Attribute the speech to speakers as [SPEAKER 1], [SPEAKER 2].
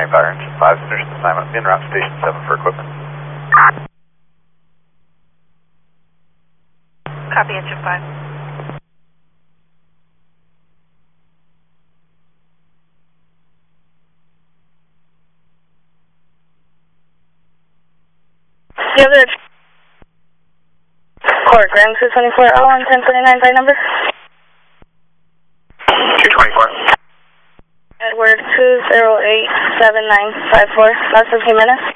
[SPEAKER 1] Fire Engine 5, finished assignment, en route Station 7 for equipment.
[SPEAKER 2] Copy, Engine 5.
[SPEAKER 3] You have the Court Grand 224 L1 1029 flight number?
[SPEAKER 1] 224.
[SPEAKER 3] Edward 2087954, last 15 minutes.